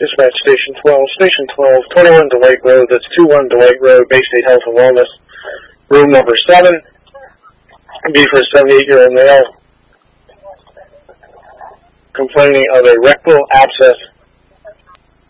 Dispatch Station 12. Station 12, 21 Dwight Road. That's 21 Dwight Road, Bay State Health and Wellness. Room number 7. Be for a 78-year-old male complaining of a rectal abscess